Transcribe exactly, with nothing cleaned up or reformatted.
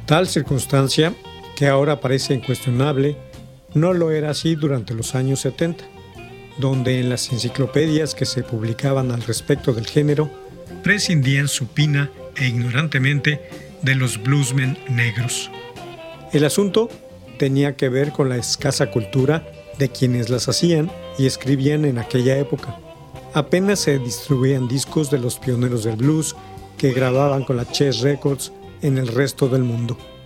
Tal circunstancia, que ahora parece incuestionable, no lo era así durante los años setenta, donde en las enciclopedias que se publicaban al respecto del género prescindían supina e ignorantemente de los bluesmen negros. El asunto tenía que ver con la escasa cultura de quienes las hacían y escribían en aquella época. Apenas se distribuían discos de los pioneros del blues que grababan con la Chess Records en el resto del mundo.